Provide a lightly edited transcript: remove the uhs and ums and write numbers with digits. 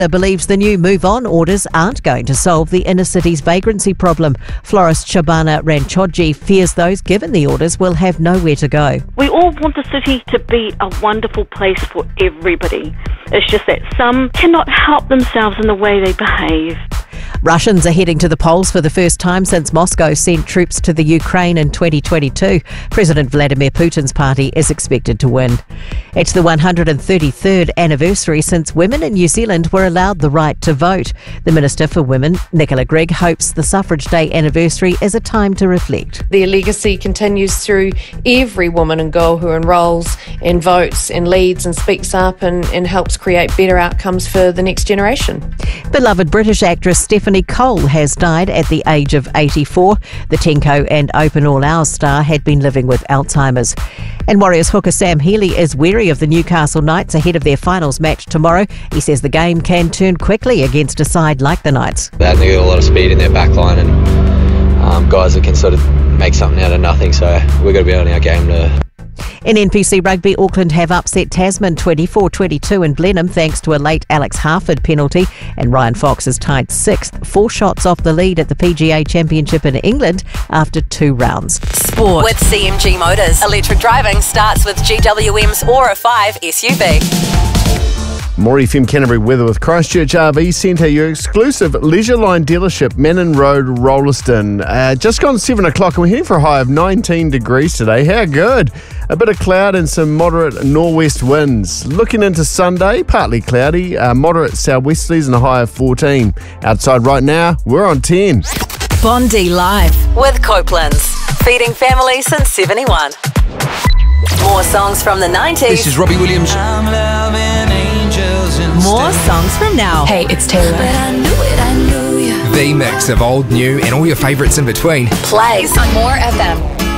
believes the new Move On orders aren't going to solve the inner city's vagrancy problem. Florist Shabana Ranchodji fears those given the orders will have nowhere to go. We all want the city to be a wonderful place for everybody. It's just that some cannot help themselves in the way they behave. Russians are heading to the polls for the first time since Moscow sent troops to the Ukraine in 2022. President Vladimir Putin's party is expected to win. It's the 133rd anniversary since women in New Zealand were allowed the right to vote. The Minister for Women, Nicola Gregg, hopes the Suffrage Day anniversary is a time to reflect. Their legacy continues through every woman and girl who enrolls and votes and leads and speaks up and helps create better outcomes for the next generation. Beloved British actress Stephanie Cole has died at the age of 84. The Tenko and Open All Hours star had been living with Alzheimer's. And Warriors hooker Sam Healey is wary of the Newcastle Knights ahead of their finals match tomorrow. He says the game can turn quickly against a side like the Knights. They've got a lot of speed in their back line and guys that can sort of make something out of nothing, so we've got to be on our game to... In NPC Rugby, Auckland have upset Tasman 24-22 in Blenheim thanks to a late Alex Harford penalty, and Ryan Fox is tied 6th, 4 shots off the lead at the PGA Championship in England after 2 rounds. Sport with CMG Motors. Electric driving starts with GWM's Aura 5 SUV. More FM Canterbury weather with Christchurch RV Centre, your exclusive Leisure Line dealership, Manning Road, Rolleston. Just gone 7 o'clock and we're heading for a high of 19 degrees today. How good? A bit of cloud and some moderate nor'west winds. Looking into Sunday, partly cloudy, moderate southwesterlies and a high of 14. Outside right now, we're on 10. Bondi Live with Copeland's. Feeding families since 71. More songs from the 90s. This is Robbie Williams. More songs from now. Hey, it's Taylor. But I knew you. The mix of old, new, and all your favourites in between. Plays On More FM.